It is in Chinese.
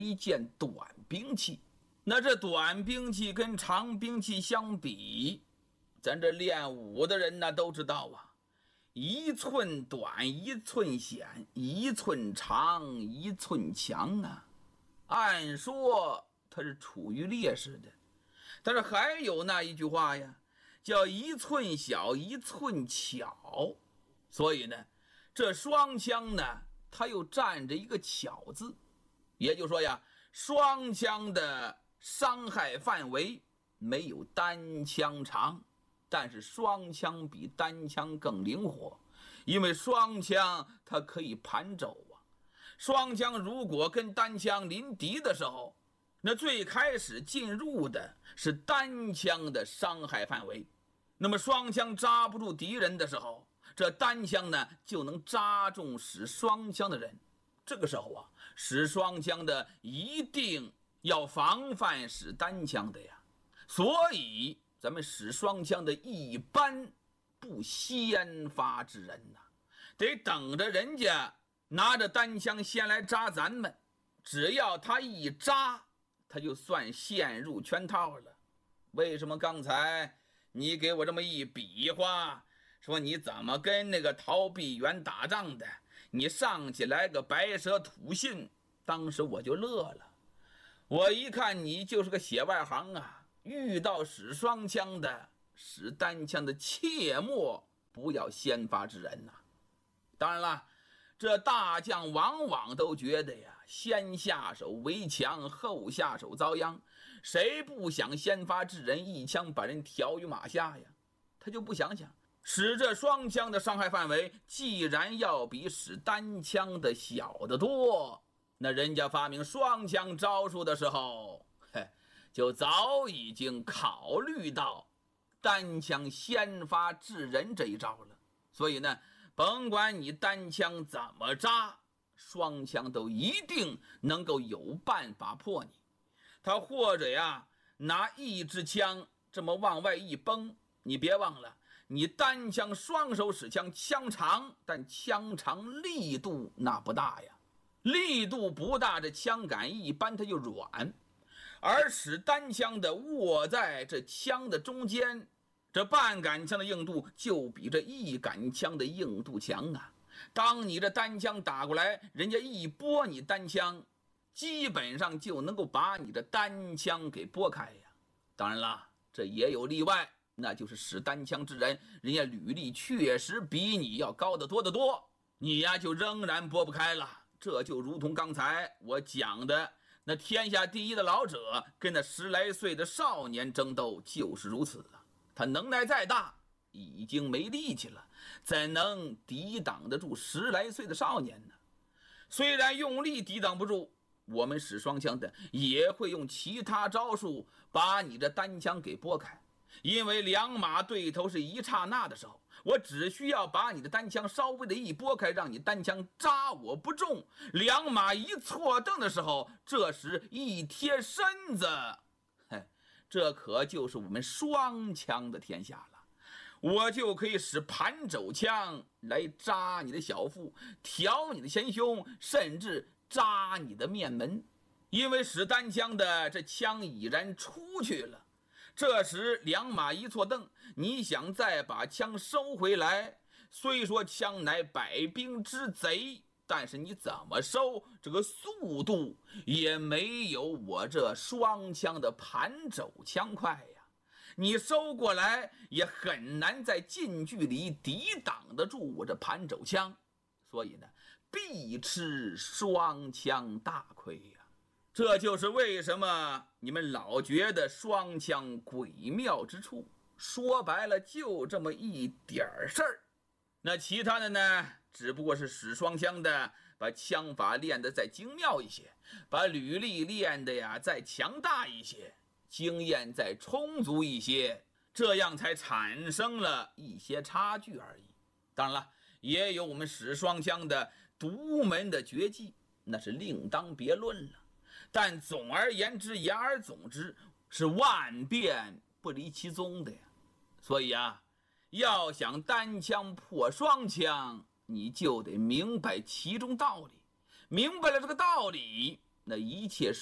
一件短兵器。那这短兵器跟长兵器相比，咱这练武的人呢都知道啊，一寸短一寸险，一寸长一寸强啊。按说他是处于劣势的，但是还有那一句话呀，叫一寸小一寸巧。所以呢，这双枪呢，它又占着一个巧字，也就是说呀，双枪的伤害范围没有单枪长，但是双枪比单枪更灵活，因为双枪它可以盘肘啊。双枪如果跟单枪临敌的时候，那最开始进入的是单枪的伤害范围，那么双枪扎不住敌人的时候，这单枪呢就能扎中使双枪的人。这个时候啊，使双枪的一定要防范使单枪的呀。所以咱们使双枪的一般不先发制人呐，得等着人家拿着单枪先来扎咱们，只要他一扎，他就算陷入圈套了。为什么刚才你给我这么一比划，说你怎么跟那个逃避员打仗的，你上起来个白蛇吐信，当时我就乐了。我一看你就是个血外行啊，遇到使双枪的使单枪的，切莫不要先发制人呐。当然了，这大将往往都觉得呀，先下手为强，后下手遭殃，谁不想先发制人，一枪把人挑于马下呀？他就不想想使这双枪的伤害范围既然要比使单枪的小得多，那人家发明双枪招数的时候，就早已经考虑到单枪先发制人这一招了。所以呢，甭管你单枪怎么扎，双枪都一定能够有办法破你。他或者呀，拿一支枪这么往外一崩，你别忘了，你单枪双手使枪，枪长，但枪长力度那不大呀，力度不大，这枪杆一般它就软，而使单枪的握在这枪的中间，这半杆枪的硬度就比这一杆枪的硬度强啊。当你这单枪打过来，人家一拨你单枪，基本上就能够把你这单枪给拨开呀。当然了，这也有例外，那就是使单枪之人，人家履历确实比你要高得多得多，你呀就仍然拨不开了。这就如同刚才我讲的，那天下第一的老者跟那10来岁的少年争斗就是如此啊。他能耐再大，已经没力气了，怎能抵挡得住10来岁的少年呢？虽然用力抵挡不住，我们使双枪的也会用其他招数把你这单枪给拨开。因为两马对头是一刹那的时候，我只需要把你的单枪稍微的一拨开，让你单枪扎我不中，两马一错蹬的时候，这时一贴身子，这可就是我们双枪的天下了。我就可以使盘肘枪来扎你的小腹，挑你的前胸，甚至扎你的面门。因为使单枪的这枪已然出去了，这时两马一错蹬，你想再把枪收回来，虽说枪乃百兵之贼，但是你怎么收，这个速度也没有我这双枪的盘肘枪快呀。你收过来也很难在近距离抵挡得住我这盘肘枪，所以呢，必吃双枪大亏呀。这就是为什么你们老觉得双枪诡妙之处，说白了就这么一点事儿。那其他的呢，只不过是使双枪的把枪法练得再精妙一些，把履历练得呀再强大一些，经验再充足一些，这样才产生了一些差距而已。当然了，也有我们使双枪的独门的绝技，那是另当别论了。但总而言之，言而总之，是万变不离其宗的呀。所以啊，要想单枪破双枪，你就得明白其中道理。明白了这个道理， 那一切